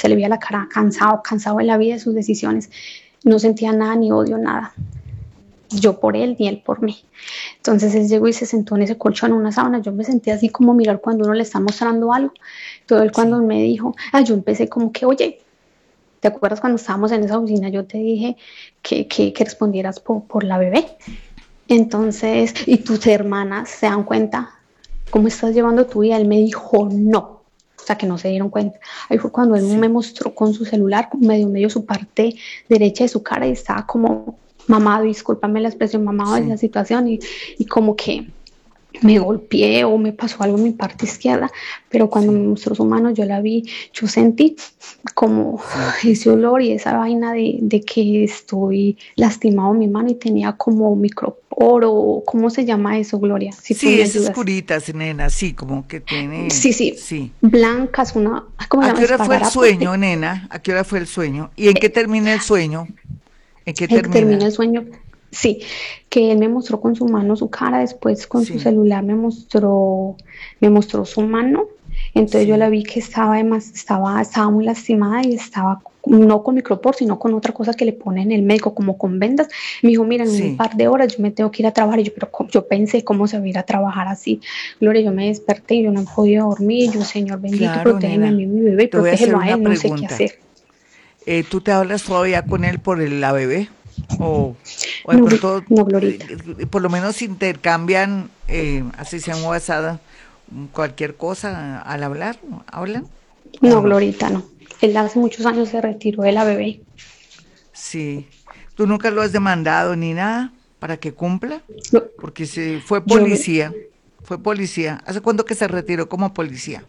se le veía la cara cansado de la vida, de sus decisiones. No sentía nada, ni odio, nada. Yo por él, ni él por mí. Entonces él llegó y se sentó en ese colchón, en una sábana. Yo me sentí así como mirar cuando uno le está mostrando algo. Todo él cuando sí, me dijo, yo empecé como que, oye, ¿te acuerdas cuando estábamos en esa oficina? Yo te dije que respondieras por la bebé. Entonces, y tus hermanas se dan cuenta cómo estás llevando tu vida. Él me dijo, no. O sea, que no se dieron cuenta. Ahí fue cuando él me sí, memostró con su celular, medio su parte derecha de su cara y estaba como mamado, discúlpame la expresión, mamado de sí. esa situación y como que me golpeé o me pasó algo en mi parte izquierda, pero cuando me Sí, mostró su mano yo la vi, yo sentí como ese sentiste. olor y esa vaina de que estoy lastimado mi mano y tenía como microporo, ¿cómo se llama eso, Gloria? Si tú Sí, me es ayudas. oscuritas, nena, sí, como que tiene, Sí, sí, sí. blancas, ¿cómo se ¿A llama? qué hora fue el Esparadrapo. sueño, nena? ¿A qué hora fue el sueño? ¿Y en qué termina el sueño? ¿En qué Termina termina? el sueño. Sí, que él me mostró con su mano su cara, después con su Sí, celular me mostró su mano. Entonces yo la sí, vi que estaba muy lastimada y estaba no con micropor, sino con otra cosa que le ponen el médico, como con vendas. Me dijo, mira, en un sí. par de horas yo me tengo que ir a trabajar. Y yo, pero yo pensé cómo se va a ir a trabajar así. Gloria, yo me desperté y yo no he podido dormir. Yo, Señor bendito, Claro, protégeme a nena. mí, mi bebé, y Te voy a hacer protégelo a una él, no sé qué pregunta. hacer. ¿Tú te hablas todavía con él por la bebé? ¿O, o de No, pronto, no, Glorita. por lo menos intercambian, así sea en WhatsApp, cualquier cosa al hablar? ¿Hablan o No, no? Glorita, no. Él hace muchos años se retiró de la bebé. Sí. ¿Tú nunca lo has demandado ni nada para que cumpla? Lo- Porque se fue Yo, policía. Fue policía. ¿Hace cuánto que se retiró como policía?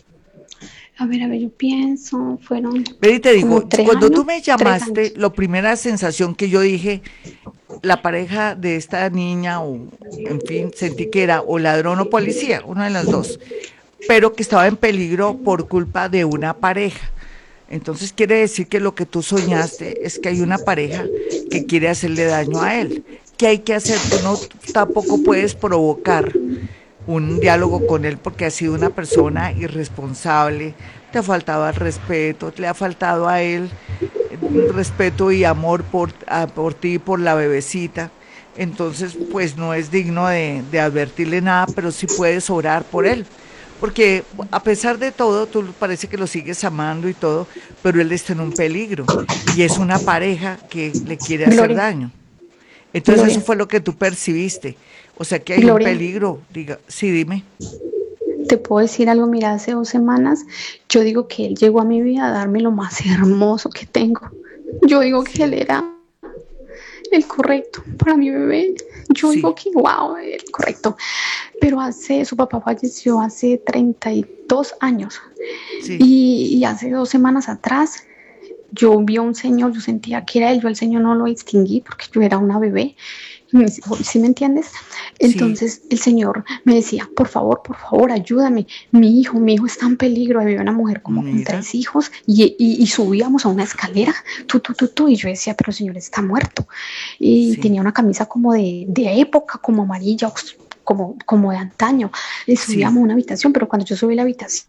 a ver, yo pienso, fueron Ve y te digo, como tres cuando años, tú me tres llamaste, años. la primera sensación que yo dije, la pareja de esta niña, o en fin, sentí que era o ladrón o policía, una de las dos, pero que estaba en peligro por culpa de una pareja. Entonces quiere decir que lo que tú soñaste es que hay una pareja que quiere hacerle daño a él. ¿Qué hay que hacer? Tú no tampoco puedes provocar un diálogo con él porque ha sido una persona irresponsable, te ha faltado al respeto, le ha faltado a él respeto y amor por ti y por la bebecita. Entonces, pues no es digno de advertirle nada, pero sí puedes orar por él. Porque a pesar de todo, tú parece que lo sigues amando y todo, pero él está en un peligro y es una pareja que le quiere hacer Gloria, daño. Entonces eso Gloria, fue lo que tú percibiste. O sea que hay un Gloria, peligro. Diga, sí, dime. te puedo decir algo, mira, hace 2 semanas yo digo que él llegó a mi vida a darme lo más hermoso que tengo. Yo digo que él Sí, era el correcto para mi bebé. Yo digo sí, que, wow, el correcto. Pero su papá falleció hace 32 años. sí, Y hace 2 semanas atrás yo vi a un señor, yo sentía que era él, yo al señor no lo distinguí porque yo era una bebé, ¿sí me entiendes? sí, Entonces el señor me decía, por favor, ayúdame, mi hijo está en peligro, había una mujer como con mira, 3 hijos y subíamos a una escalera, y yo decía, pero el señor está muerto, y sí, tenía una camisa como de época, como amarilla, como de antaño, y sí. subíamos a una habitación, pero cuando yo subí a la habitación,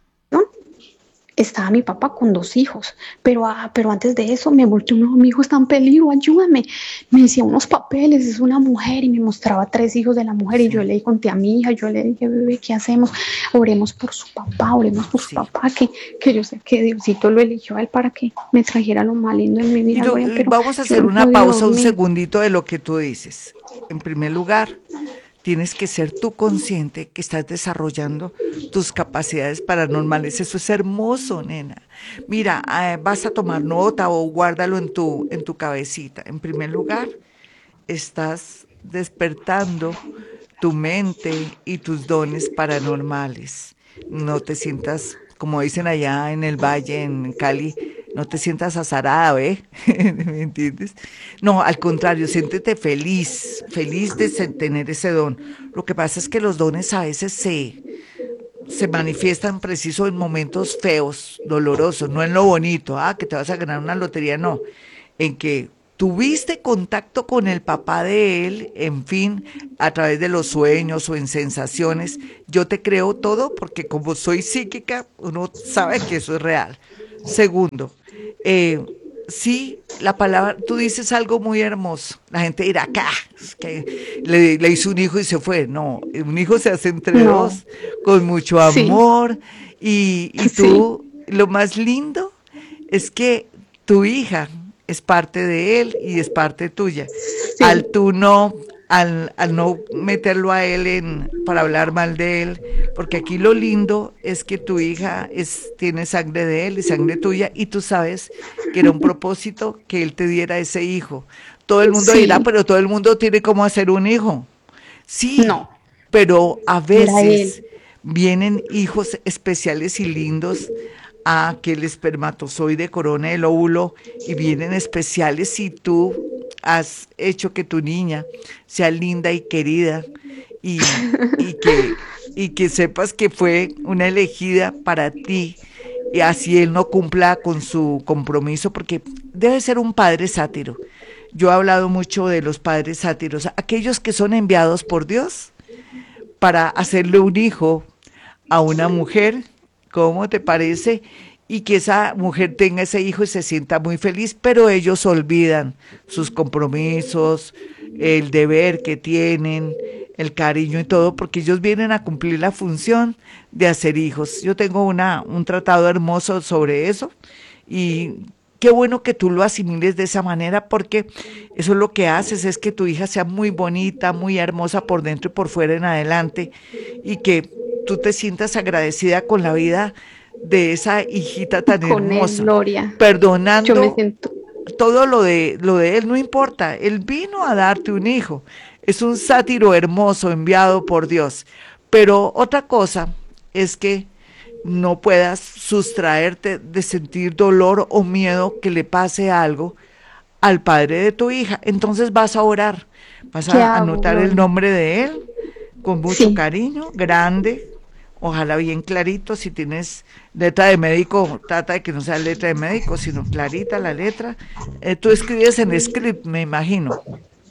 estaba mi papá con 2 hijos, pero antes de eso me volteó, no, mi hijo está en peligro, ayúdame. Me decía unos papeles, es una mujer y me mostraba 3 hijos de la mujer y yo Sí, le conté a mi hija, yo le dije, bebé, ¿qué hacemos? Oremos por su sí. papá, que yo sé que Diosito lo eligió a él para que me trajera lo más lindo en mi vida, Gloria, pero Vamos a yo no hacer he una podido pausa, un dormir. segundito de lo que tú dices. En primer lugar, tienes que ser tú consciente que estás desarrollando tus capacidades paranormales. Eso es hermoso, nena. Mira, vas a tomar nota o guárdalo en tu cabecita. En primer lugar, estás despertando tu mente y tus dones paranormales. No te sientas, como dicen allá en el valle, en Cali, no te sientas azarada, ¿ve? ¿Me entiendes? No, al contrario, siéntete feliz, feliz de tener ese don. Lo que pasa es que los dones a veces se manifiestan preciso en momentos feos, dolorosos, no en lo bonito, que te vas a ganar una lotería, no, en que tuviste contacto con el papá de él, en fin, a través de los sueños o en sensaciones. Yo te creo todo porque como soy psíquica, uno sabe que eso es real. Segundo, eh, sí, la palabra, tú dices algo muy hermoso. La gente dirá, acá, es que le hizo un hijo y se fue. No, un hijo se hace entre No, dos, con mucho sí, amor. Y sí, tú, lo más lindo es que tu hija es parte de él y es parte tuya. Al sí, tú no, al no meterlo a él para hablar mal de él, porque aquí lo lindo es que tu hija tiene sangre de él y sangre tuya, y tú sabes que era un propósito que él te diera ese hijo. Todo el mundo dirá, sí, pero todo el mundo tiene cómo hacer un hijo. Sí, no, pero a era veces él. vienen hijos especiales y lindos a que el espermatozoide corona el óvulo, y vienen especiales si tú has hecho que tu niña sea linda y querida, y que sepas que fue una elegida para ti, y así él no cumpla con su compromiso, porque debe ser un padre sátiro. Yo he hablado mucho de los padres sátiros, aquellos que son enviados por Dios para hacerle un hijo a una mujer. ¿Cómo te parece? Y que esa mujer tenga ese hijo y se sienta muy feliz, pero ellos olvidan sus compromisos, el deber que tienen, el cariño y todo, porque ellos vienen a cumplir la función de hacer hijos. Yo tengo un tratado hermoso sobre eso, y qué bueno que tú lo asimiles de esa manera, porque eso es lo que haces, es que tu hija sea muy bonita, muy hermosa por dentro y por fuera en adelante, y que tú te sientas agradecida con la vida de esa hijita tan Con él, hermosa, Gloria. Yo me perdonando siento, todo lo de él, no importa, él vino a darte un hijo, es un sátiro hermoso enviado por Dios. Pero otra cosa es que no puedas sustraerte de sentir dolor o miedo que le pase algo al padre de tu hija. Entonces vas a orar, vas ¿qué a hago, anotar el Gloria? nombre de él con mucho Sí, cariño, grande, ojalá bien clarito. Si tienes letra de médico, trata de que no sea letra de médico, sino clarita la letra. Tú escribes en script, me imagino.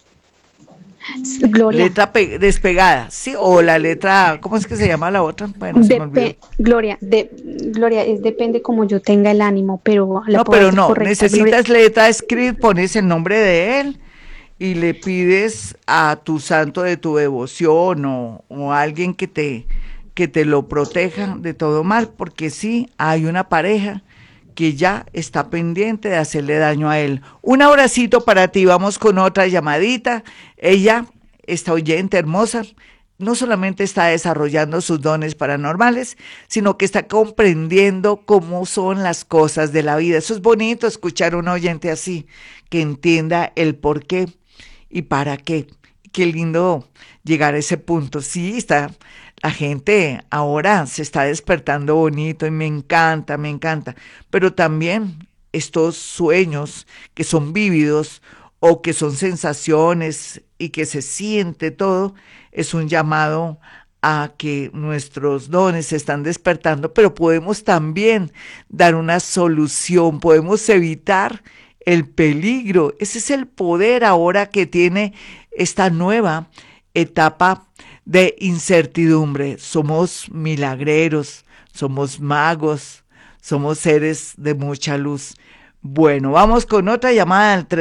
Gloria, Letra despegada, ¿sí? O la letra, ¿cómo es que se llama la otra? Bueno, se me olvidó. Gloria, es depende como yo tenga el ánimo, pero la No, puedo pero hacer no, correcta, Gloria. necesitas letra script, pones el nombre de él y le pides a tu santo de tu devoción, o a alguien que te lo proteja de todo mal, porque sí, hay una pareja que ya está pendiente de hacerle daño a él. Un abracito para ti, vamos con otra llamadita. Ella, esta oyente hermosa, no solamente está desarrollando sus dones paranormales, sino que está comprendiendo cómo son las cosas de la vida. Eso es bonito, escuchar a un oyente así, que entienda el por qué y para qué. Qué lindo llegar a ese punto. Sí, está, la gente ahora se está despertando bonito y me encanta, me encanta. Pero también estos sueños que son vívidos, o que son sensaciones y que se siente todo, es un llamado a que nuestros dones se están despertando, pero podemos también dar una solución, podemos evitar el peligro. Ese es el poder ahora que tiene esta nueva etapa de incertidumbre. Somos milagreros, somos magos, somos seres de mucha luz. Bueno, vamos con otra llamada al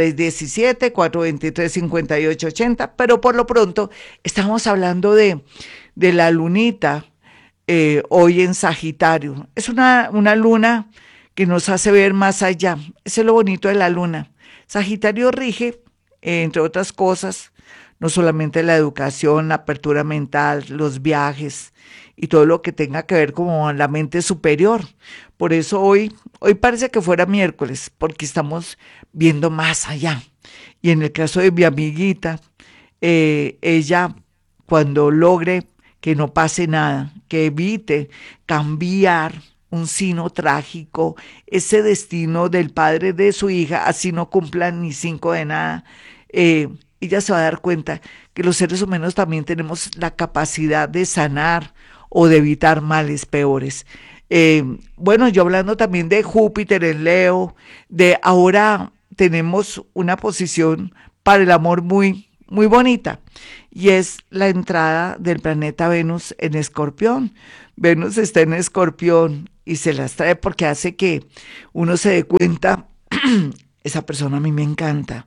317-423-5880, pero por lo pronto estamos hablando de la lunita, hoy en Sagitario. Es una luna que nos hace ver más allá. Eso es lo bonito de la luna. Sagitario rige, entre otras cosas, no solamente la educación, la apertura mental, los viajes y todo lo que tenga que ver con la mente superior. Por eso hoy parece que fuera miércoles, porque estamos viendo más allá. Y en el caso de mi amiguita, ella, cuando logre que no pase nada, que evite cambiar un sino trágico, ese destino del padre de su hija, así no cumplan ni cinco de nada, eh, ella se va a dar cuenta que los seres humanos también tenemos la capacidad de sanar o de evitar males peores. Bueno, yo hablando también de Júpiter en Leo, de ahora tenemos una posición para el amor muy, muy bonita, y es la entrada del planeta Venus en Escorpión. Venus está en Escorpión y se las trae porque hace que uno se dé cuenta, esa persona a mí me encanta,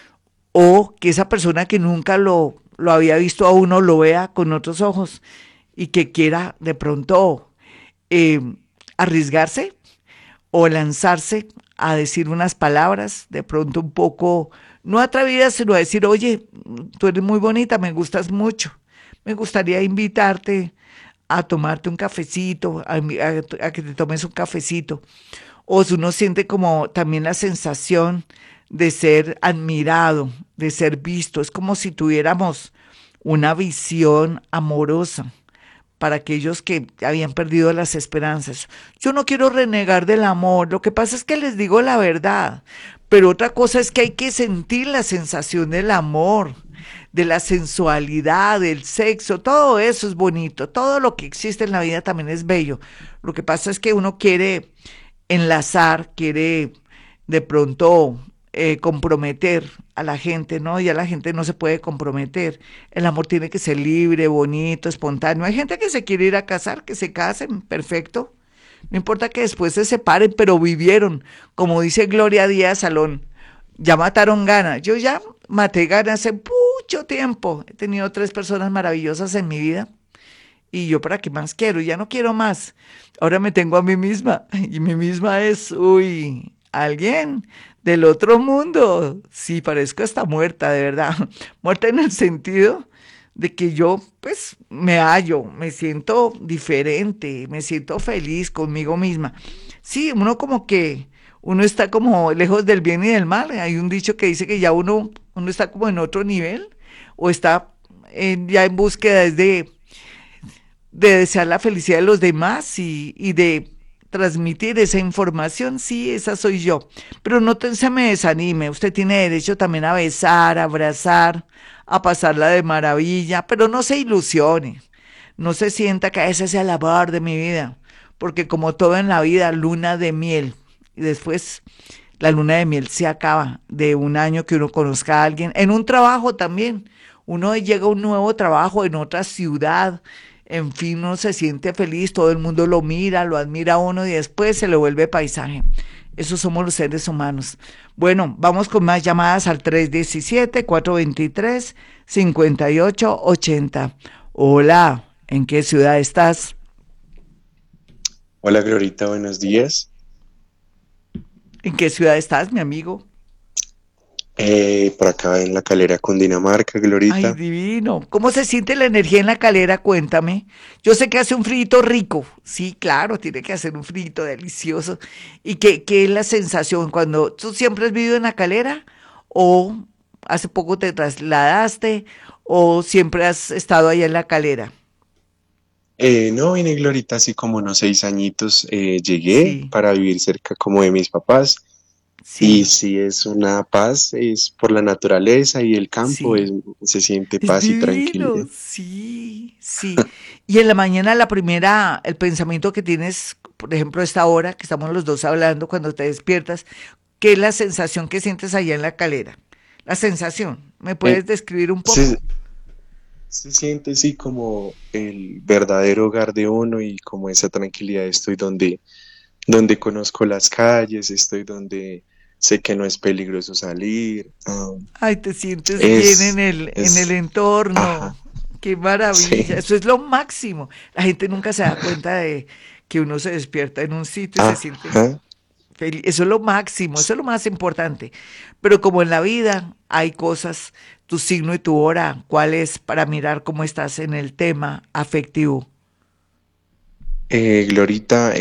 o que esa persona que nunca lo había visto a uno lo vea con otros ojos y que quiera de pronto eh, arriesgarse o lanzarse a decir unas palabras de pronto un poco, no atrevidas, sino a decir, oye, tú eres muy bonita, me gustas mucho, me gustaría invitarte a tomarte un cafecito, a que te tomes un cafecito. O si uno siente como también la sensación de ser admirado, de ser visto, es como si tuviéramos una visión amorosa para aquellos que habían perdido las esperanzas. Yo no quiero renegar del amor, lo que pasa es que les digo la verdad, pero otra cosa es que hay que sentir la sensación del amor, de la sensualidad, del sexo, todo eso es bonito, todo lo que existe en la vida también es bello. Lo que pasa es que uno quiere enlazar, quiere de pronto comprometer a la gente, ¿no? Y a la gente no se puede comprometer. El amor tiene que ser libre, bonito, espontáneo. Hay gente que se quiere ir a casar, que se casen, perfecto. No importa que después se separen, pero vivieron. Como dice Gloria Díaz Salón, ya mataron ganas. Yo ya maté ganas hace mucho tiempo. He tenido 3 personas maravillosas en mi vida. Y yo para qué más quiero, ya no quiero más. Ahora me tengo a mí misma. Y mi misma es, uy, alguien del otro mundo. Sí, parezco hasta muerta, de verdad. Muerta en el sentido de que yo, pues, me hallo, me siento diferente, me siento feliz conmigo misma. Sí, uno como que, uno está como lejos del bien y del mal. Hay un dicho que dice que ya uno está como en otro nivel o está ya en búsqueda de desear la felicidad de los demás y de transmitir esa información, sí, esa soy yo. Pero no se me desanime, usted tiene derecho también a besar, a abrazar, a pasarla de maravilla, pero no se ilusione, no se sienta que ese es el amor de mi vida, porque como todo en la vida, luna de miel, y después la luna de miel se acaba de un año que uno conozca a alguien, en un trabajo también, uno llega a un nuevo trabajo en otra ciudad, en fin, uno se siente feliz, todo el mundo lo mira, lo admira a uno y después se le vuelve paisaje. Esos somos los seres humanos. Bueno, vamos con más llamadas al 317-423-5880. Hola, ¿en qué ciudad estás? Hola Glorita, buenos días. ¿En qué ciudad estás, mi amigo? Por acá en La Calera, Cundinamarca, Ay, Glorita. divino. ¿Cómo se siente la energía en la calera? Cuéntame. Yo sé que hace un frito rico. Sí, claro, tiene que hacer un frito delicioso. ¿Y qué es la sensación cuando tú siempre has vivido en la calera o hace poco te trasladaste o siempre has estado allá en la calera? No vine Glorita, así como unos 6 añitos, llegué Sí, para vivir cerca como de mis papás. Y sí, si es una paz, es por la naturaleza y el campo, sí. se siente Es paz y divino, tranquilidad. sí, sí. Y en la mañana la primera, el pensamiento que tienes, por ejemplo, esta hora que estamos los dos hablando cuando te despiertas, ¿qué es la sensación que sientes allá en la calera? La sensación, ¿me Eh, puedes describir un se, poco? se siente así como el verdadero hogar de uno y como esa tranquilidad. Estoy donde conozco las calles, estoy donde sé que no es peligroso salir. Ay, te sientes bien Es, en el ajá, entorno. Qué maravilla. sí, Eso es lo máximo. La gente nunca se da cuenta de que uno se despierta en un sitio y se siente ajá. feliz. Eso es lo máximo, eso es lo más importante. Pero como en la vida hay cosas, tu signo y tu hora, ¿cuál es para mirar cómo estás en el tema afectivo? Glorita,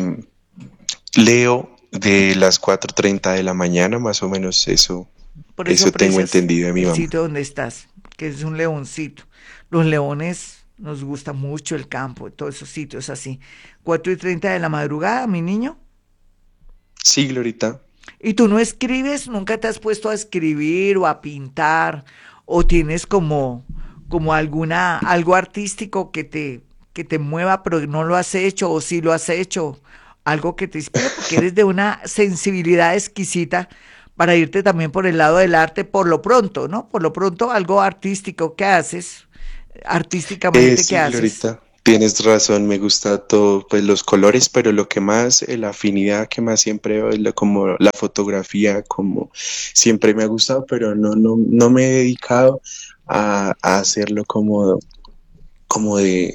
leo de las 4:30 de la mañana, más o menos Por eso eso tengo aprecias entendido de mi el mamá. sitio donde estás, que es un leoncito. Los leones nos gusta mucho el campo, todos esos sitios así. 4:30 de la madrugada, mi niño. Sí, Glorita. ¿Y tú no escribes? ¿Nunca te has puesto a escribir o a pintar? ¿O tienes como algo artístico que te mueva, pero no lo has hecho? ¿O sí lo has hecho? Algo que te inspire, porque eres de una sensibilidad exquisita para irte también por el lado del arte por lo pronto, ¿no? Por lo pronto, algo artístico que haces, artísticamente, ¿qué Sí, haces? Glorita. Tienes razón, me gusta todo, pues los colores, pero lo que más, la afinidad que más siempre veo es como la fotografía, como siempre me ha gustado, pero no me he dedicado a hacerlo como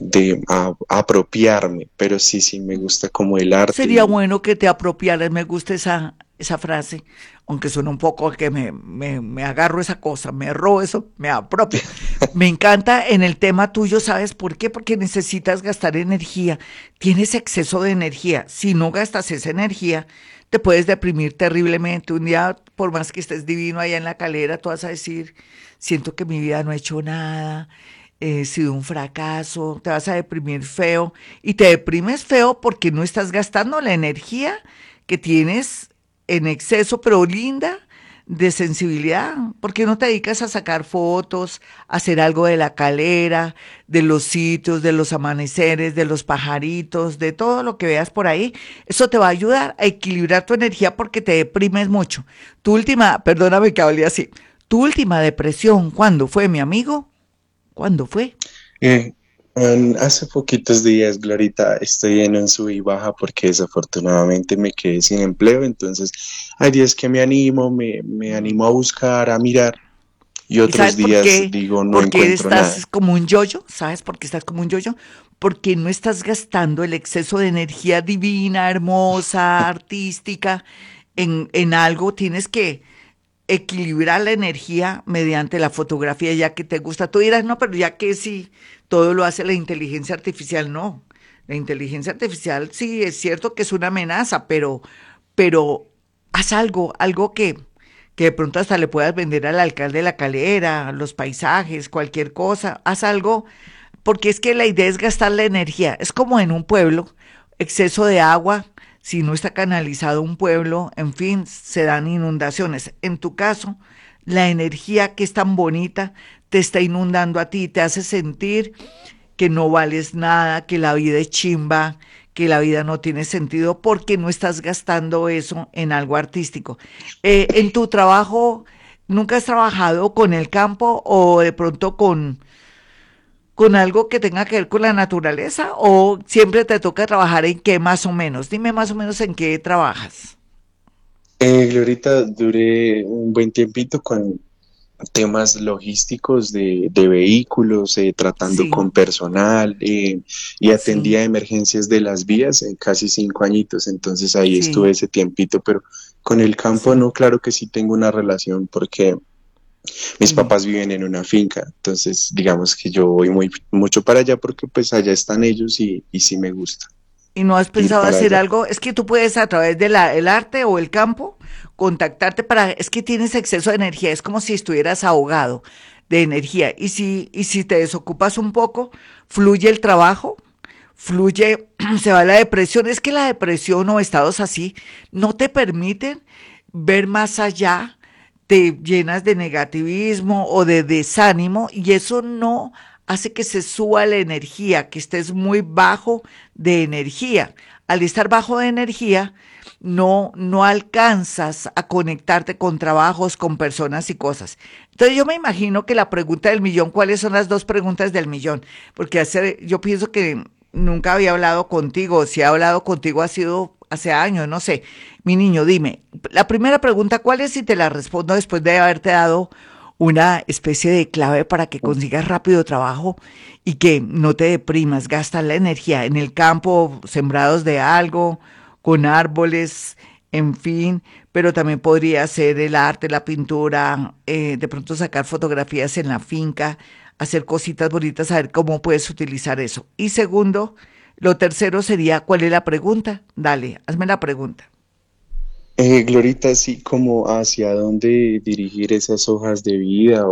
a apropiarme, pero sí me gusta como el arte Sería y bueno que te apropiaras, me gusta esa frase, aunque suena un poco que me agarro esa cosa, me robo eso, me apropio. Me encanta en el tema tuyo, ¿sabes por qué? Porque necesitas gastar energía, tienes exceso de energía. Si no gastas esa energía, te puedes deprimir terriblemente. Un día, por más que estés divino allá en la calera, tú vas a decir, siento que mi vida no ha hecho nada, he sido un fracaso, te vas a deprimir feo y te deprimes feo porque no estás gastando la energía que tienes en exceso, pero linda, de sensibilidad. ¿Por qué no te dedicas a sacar fotos, a hacer algo de la calera, de los sitios, de los amaneceres, de los pajaritos, de todo lo que veas por ahí? Eso te va a ayudar a equilibrar tu energía porque te deprimes mucho. Tu última, perdóname que hablé así, tu última depresión, ¿cuándo fue, mi amigo? ¿Cuándo fue? Eh, hace poquitos días, Glorita, estoy en un sub y baja porque desafortunadamente me quedé sin empleo, entonces hay días que me animo a buscar, a mirar, y ¿Y otros sabes por días qué? digo no Porque encuentro nada. estás como un yoyo. ¿Sabes por qué estás como un yoyo? Porque no estás gastando el exceso de energía divina, hermosa, artística en algo. Tienes que equilibrar la energía mediante la fotografía, ya que te gusta. Tú dirás, no, pero ya que sí, todo lo hace la inteligencia artificial, no. La inteligencia artificial sí es cierto que es una amenaza, pero haz algo, algo que de pronto hasta le puedas vender al alcalde de la calera, los paisajes, cualquier cosa. Haz algo, porque es que la idea es gastar la energía. Es como en un pueblo, exceso de agua, si no está canalizado un pueblo, en fin, se dan inundaciones. En tu caso, la energía que es tan bonita te está inundando a ti, te hace sentir que no vales nada, que la vida es chimba, que la vida no tiene sentido porque no estás gastando eso en algo artístico. En tu trabajo, ¿nunca has trabajado con el campo o de pronto con algo que tenga que ver con la naturaleza o siempre te toca trabajar en qué más o menos? Dime más o menos en qué trabajas. Glorita, duré un buen tiempito con temas logísticos de vehículos, tratando Sí, con personal, y sí, atendía emergencias de las vías en casi 5 añitos, entonces ahí estuve sí, ese tiempito, pero con el campo sí, no, claro que sí tengo una relación porque mis sí. papás viven en una finca, entonces digamos que yo voy mucho para allá porque pues allá están ellos y sí me gusta ¿Y no has ir pensado para hacer allá. algo? Es que tú puedes a través de el arte o el campo contactarte para, es que tienes exceso de energía, es como si estuvieras ahogado de energía. Y si te desocupas un poco, fluye el trabajo, fluye, se va la depresión. Es que la depresión o estados así no te permiten ver más allá, te llenas de negativismo o de desánimo y eso no hace que se suba la energía, que estés muy bajo de energía. Al estar bajo de energía, no alcanzas a conectarte con trabajos, con personas y cosas. Entonces yo me imagino que la pregunta del millón, ¿cuáles son las dos preguntas del millón? Porque yo pienso que nunca había hablado contigo, si he hablado contigo ha sido hace años, no sé. Mi niño, dime, la primera pregunta, ¿cuál es? Y te la respondo después de haberte dado una especie de clave para que consigas rápido trabajo y que no te deprimas, gastas la energía en el campo, sembrados de algo, con árboles, en fin, pero también podría ser el arte, la pintura, de pronto sacar fotografías en la finca, hacer cositas bonitas, saber cómo puedes utilizar eso. Y segundo, lo tercero sería, ¿cuál es la pregunta? Dale, hazme la pregunta. Glorita, sí, como hacia dónde dirigir esas hojas de vida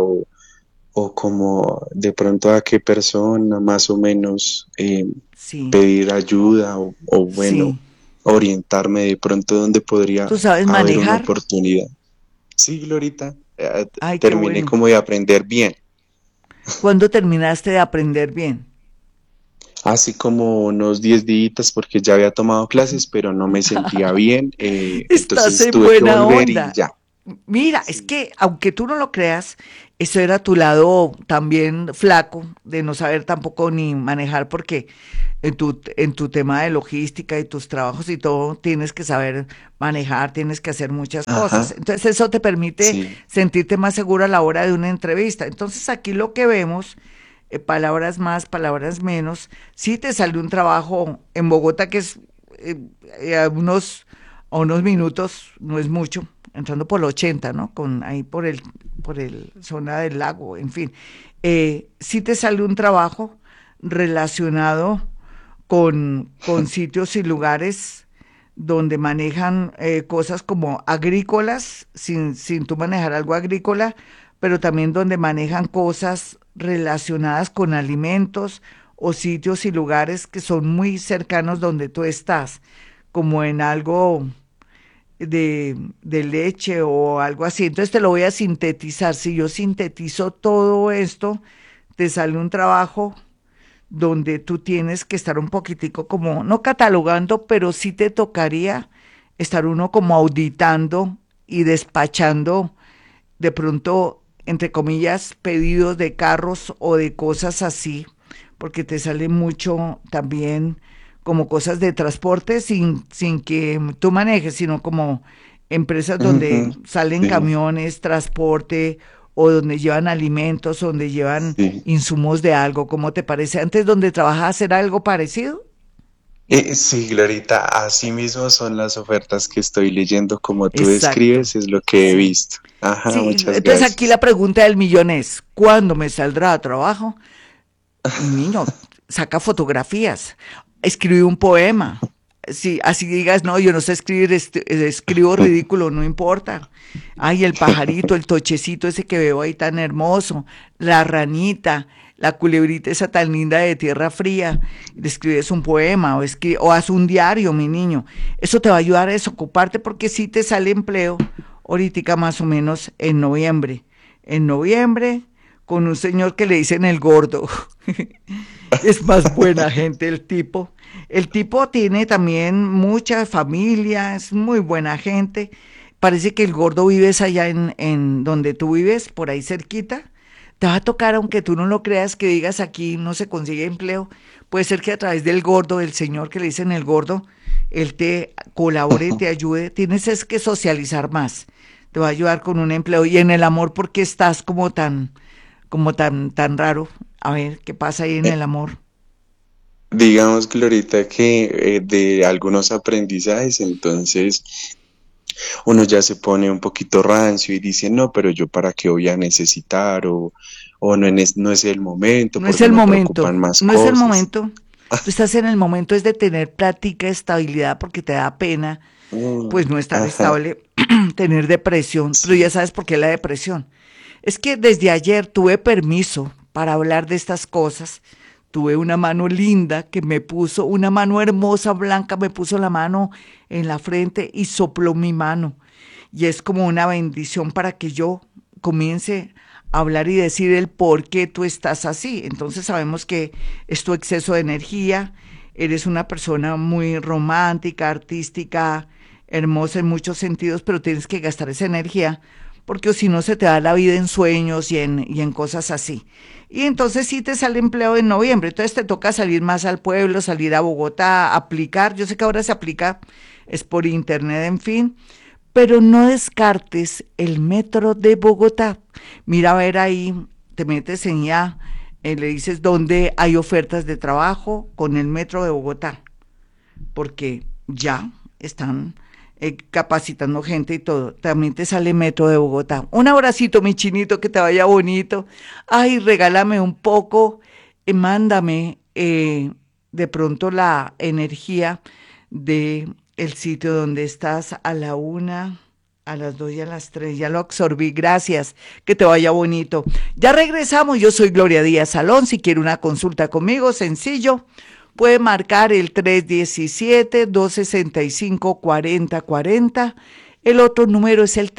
o como de pronto a qué persona más o menos Sí, pedir ayuda o bueno, sí. orientarme de pronto dónde podría ¿Tú sabes haber una manejar? oportunidad. Sí, Glorita, Ay, qué terminé bueno. como de aprender bien, ¿Cuándo terminaste de aprender bien? así como unos 10 días porque ya había tomado clases, pero no me sentía bien, Estás entonces en tuve que buena volver y onda. ya. Mira, es Sí. que aunque tú no lo creas, Eso era tu lado también flaco, de no saber tampoco ni manejar, porque en tu tema de logística y tus trabajos y todo, tienes que saber manejar, tienes que hacer muchas cosas. Ajá, Entonces eso te permite sí. sentirte más seguro a la hora de una entrevista. Entonces aquí lo que vemos, palabras más, palabras menos, si te sale un trabajo en Bogotá que es eh, a unos minutos, no es mucho, entrando por el 80, ¿no? Ahí por el zona del lago, en fin. Si te sale un trabajo relacionado con sitios y lugares donde manejan cosas como agrícolas, sin tú manejar algo agrícola, pero también donde manejan cosas relacionadas con alimentos o sitios y lugares que son muy cercanos donde tú estás, como en algo de leche o algo así. Entonces te lo voy a sintetizar. Si yo sintetizo todo esto, te sale un trabajo donde tú tienes que estar un poquitico como, no catalogando, pero sí te tocaría estar uno como auditando y despachando de pronto, entre comillas, pedidos de carros o de cosas así, porque te sale mucho también como cosas de transporte sin que tú manejes, sino como empresas donde Ujú, salen sí, camiones, transporte o donde llevan alimentos, donde llevan sí. insumos de algo. ¿Cómo te parece? Antes donde trabajas era algo parecido. Sí, Glorita, así mismo son las ofertas que estoy leyendo, como tú Exacto. describes, es lo que he Sí. visto. Ajá, Sí, muchas entonces aquí gracias. la pregunta del millón es, ¿cuándo me saldrá a trabajo? Niño, saca fotografías, escribe un poema. Si así digas, no, yo no sé escribir, escribo ridículo, no importa. Ay, el pajarito, el tochecito ese que veo ahí tan hermoso, la ranita, la culebrita esa tan linda de tierra fría, le escribes un poema o haz un diario, mi niño. Eso te va a ayudar a desocuparte porque sí te sale empleo ahorita más o menos en noviembre. En noviembre, con un señor que le dicen el gordo. Es más buena gente el tipo. El tipo tiene también mucha familia, es muy buena gente. Parece que el gordo vives allá en donde tú vives, por ahí cerquita. Te va a tocar, aunque tú no lo creas, que digas aquí no se consigue empleo. Puede ser que a través del gordo, del señor que le dicen el gordo, él te colabore, te ayude. Tienes es que socializar más. Te va a ayudar con un empleo. Y en el amor, ¿por qué estás como tan raro? A ver, ¿qué pasa ahí en Eh, el amor? digamos, Glorita, que de algunos aprendizajes, entonces uno ya se pone un poquito rancio y dice, no, pero yo para qué voy a necesitar o no, no es el momento No es porque el me momento, preocupan más no es el cosas. momento. Tú estás en el momento es de tener plática, estabilidad, porque te da pena, pues no estar Ajá, estable, tener depresión, pero ya sí. sabes por qué la depresión. Es que desde ayer tuve permiso para hablar de estas cosas. Tuve una mano linda que me puso, una mano hermosa, blanca, me puso la mano en la frente y sopló mi mano. Y es como una bendición para que yo comience a hablar y decir el por qué tú estás así. Entonces sabemos que es tu exceso de energía, eres una persona muy romántica, artística, hermosa en muchos sentidos, pero tienes que gastar esa energía porque si no se te da la vida en sueños y en cosas así. Y entonces sí te sale empleo en noviembre, entonces te toca salir más al pueblo, salir a Bogotá, aplicar. Yo sé que ahora se aplica, es por internet, en fin, pero no descartes el metro de Bogotá. Mira a ver ahí, te metes en ya, le dices dónde hay ofertas de trabajo con el metro de Bogotá, porque ya están capacitando gente y todo. También te sale metro de Bogotá. Un abracito, mi chinito, que te vaya bonito. Ay, regálame un poco, mándame de pronto la energía de el sitio donde estás a la 1, a las 2 y a las 3. Ya lo absorbí, gracias, que te vaya bonito. Ya regresamos, yo soy Gloria Díaz Salón, si quiere una consulta conmigo, sencillo, puede marcar el 317-265-4040. El otro número es el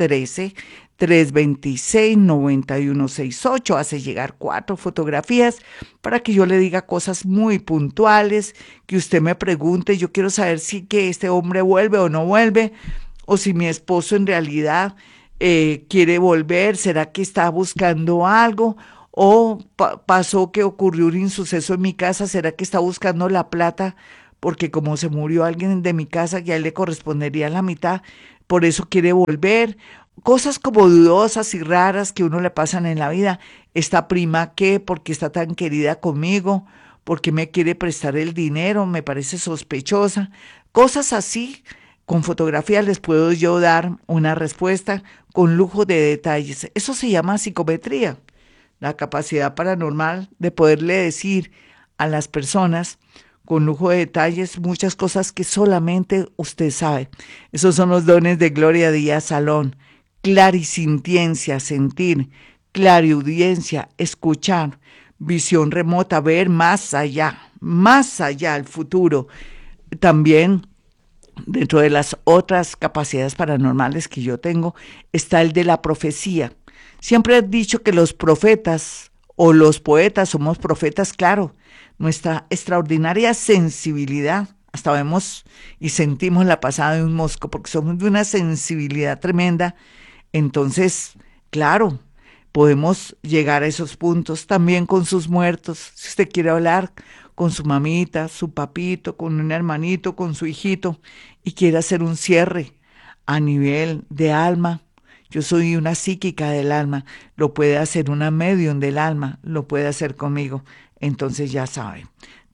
313-326-9168. Hace llegar 4 fotografías para que yo le diga cosas muy puntuales, que usted me pregunte. Yo quiero saber si que este hombre vuelve o no vuelve, o si mi esposo en realidad quiere volver, ¿será que está buscando algo? ¿O pasó que ocurrió un insuceso en mi casa? ¿Será que está buscando la plata? Porque como se murió alguien de mi casa, ya le correspondería la mitad, por eso quiere volver. Cosas como dudosas y raras que uno le pasan en la vida. ¿Esta prima qué? ¿Por qué está tan querida conmigo? ¿Por qué me quiere prestar el dinero? Me parece sospechosa. Cosas así. Con fotografías les puedo yo dar una respuesta con lujo de detalles. Eso se llama psicometría, la capacidad paranormal de poderle decir a las personas con lujo de detalles muchas cosas que solamente usted sabe. Esos son los dones de Gloria Díaz Salón. Clarisintiencia, sentir, clariaudiencia, escuchar, visión remota, ver más allá, al futuro. También dentro de las otras capacidades paranormales que yo tengo está el de la profecía. Siempre he dicho que los profetas o los poetas somos profetas, claro. Nuestra extraordinaria sensibilidad, hasta vemos y sentimos la pasada de un mosco, porque somos de una sensibilidad tremenda. Entonces, claro, podemos llegar a esos puntos también con sus muertos. Si usted quiere hablar con su mamita, su papito, con un hermanito, con su hijito, y quiere hacer un cierre a nivel de alma. Yo soy una psíquica del alma, lo puede hacer una medium del alma, lo puede hacer conmigo. Entonces ya saben,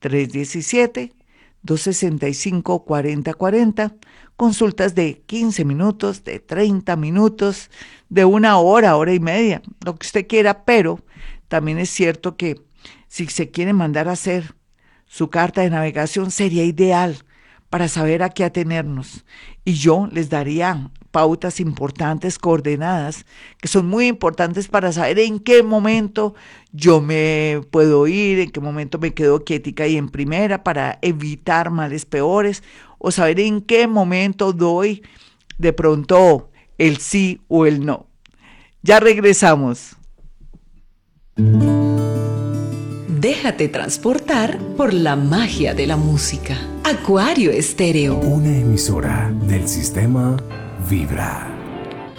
317-265-4040, consultas de 15 minutos, de 30 minutos, de 1 hora, hora y media, lo que usted quiera, pero también es cierto que si se quiere mandar a hacer su carta de navegación sería ideal para saber a qué atenernos. Y yo les daría pautas importantes, coordenadas, que son muy importantes para saber en qué momento yo me puedo ir, en qué momento me quedo quietica y en primera para evitar males peores, o saber en qué momento doy de pronto el sí o el no. Ya regresamos. Déjate transportar por la magia de la música. Acuario Estéreo. Una emisora del sistema Vibra.